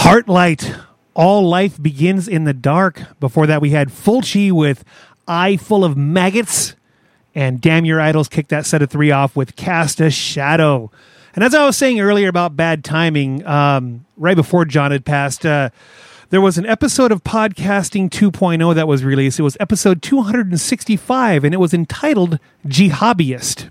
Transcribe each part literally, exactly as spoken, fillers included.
Heartlight, All Life Begins in the Dark. Before that, we had Fulci with Eye Full of Maggots. And Damn Your Idols kicked that set of three off with Cast a Shadow. And as I was saying earlier about bad timing, um, right before John had passed, uh, there was an episode of Podcasting two point oh that was released. It was episode two sixty-five, and it was entitled Jihobbyist.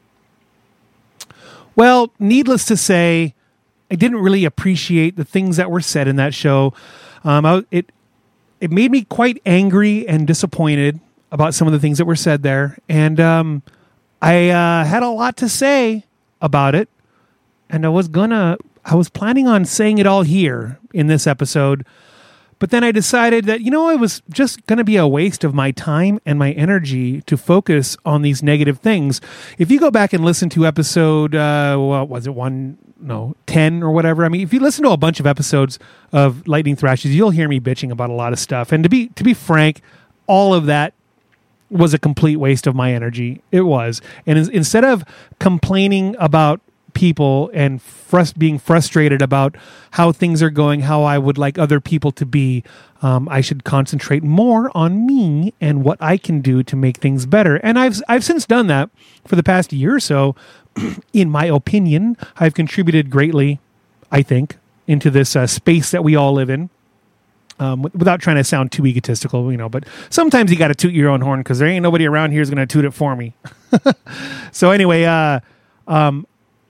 Well, needless to say, I didn't really appreciate the things that were said in that show. Um, I, it it made me quite angry and disappointed about some of the things that were said there. And um, I uh, had a lot to say about it. And I was gonna, I was planning on saying it all here in this episode. But then I decided that, you know, it was just going to be a waste of my time and my energy to focus on these negative things. If you go back and listen to episode, uh, what was it, one, no, ten or whatever. I mean, if you listen to a bunch of episodes of Lightning Thrashes, you'll hear me bitching about a lot of stuff. And to be to be frank, all of that was a complete waste of my energy. It was. And in, instead of complaining about people and frust- being frustrated about how things are going, how I would like other people to be, um, I should concentrate more on me and what I can do to make things better. And I've I've since done that for the past year or so. In my opinion, I've contributed greatly, I think, into this uh, space that we all live in. Um, without trying to sound too egotistical, you know, but sometimes you got to toot your own horn because there ain't nobody around here who's going to toot it for me. So anyway, uh, um,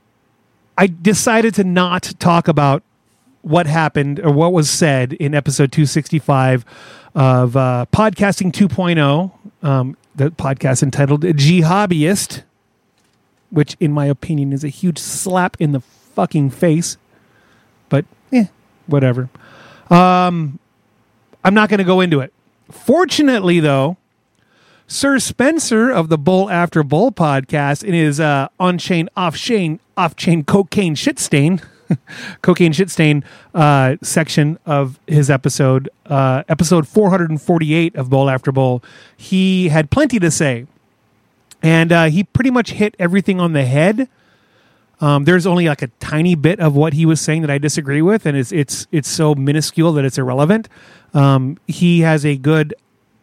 I decided to not talk about what happened or what was said in episode two sixty-five of uh, Podcasting two point oh, um, the podcast entitled Jihobbyist, which in my opinion is a huge slap in the fucking face. But, eh, whatever. Um... I'm not going to go into it. Fortunately, though, Sir Spencer of the Bowl After Bowl podcast in his uh, on-chain, off-chain, off-chain cocaine shit stain, cocaine shit stain uh, section of his episode, uh, episode four forty-eight of Bowl After Bowl, he had plenty to say. And uh, he pretty much hit everything on the head. Um, there's only like a tiny bit of what he was saying that I disagree with, and it's it's it's so minuscule that it's irrelevant. Um, he has a good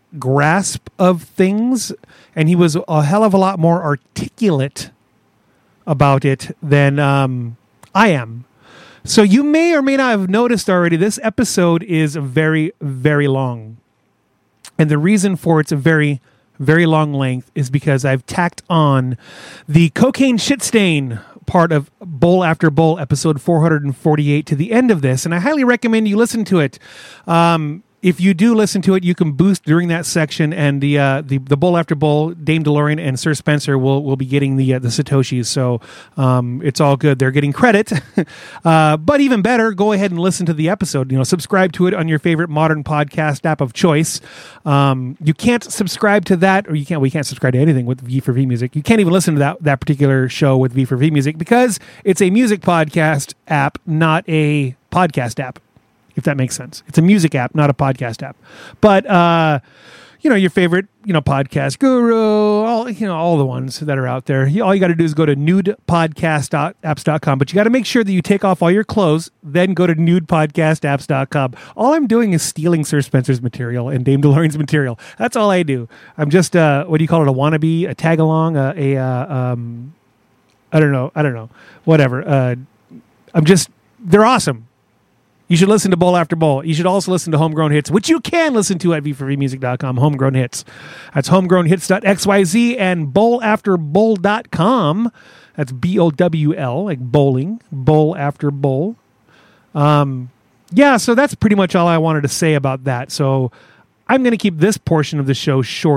grasp of things, and he was a hell of a lot more articulate about it than um, I am. So you may or may not have noticed already, this episode is very, very long. And the reason for its a very, very long length is because I've tacked on the cocaine shit stain part of Bowl After Bowl episode four forty-eight to the end of this, and I highly recommend you listen to it. Um, if you do listen to it, you can boost during that section, and the uh, the, the Bowl After Bowl, Dame DeLorean and Sir Spencer will will be getting the uh, the Satoshis, so um, it's all good. They're getting credit. uh, but even better, go ahead and listen to the episode. You know, subscribe to it on your favorite modern podcast app of choice. Um, you can't subscribe to that, or you can't. We can't subscribe to anything with V four V Music. You can't even listen to that that particular show with V four V Music because it's a music podcast app, not a podcast app. If that makes sense. It's a music app, not a podcast app. But, uh, you know, your favorite, you know, podcast guru, all, you know, all the ones that are out there. You, all you got to do is go to nude podcast apps dot com, but you got to make sure that you take off all your clothes, then go to nude podcast apps dot com. All I'm doing is stealing Sir Spencer's material and Dame DeLorean's material. That's all I do. I'm just, uh, what do you call it? A wannabe, a tag along, a, a uh, um, I don't know. I don't know. Whatever. Uh, I'm just, they're awesome. You should listen to Bowl After Bowl. You should also listen to Homegrown Hits, which you can listen to at v four v music dot com, Homegrown Hits. That's homegrown hits dot x y z and bowl after bowl dot com. That's B O W L, like bowling, Bowl After Bowl. Um, yeah, so that's pretty much all I wanted to say about that. So I'm going to keep this portion of the show short.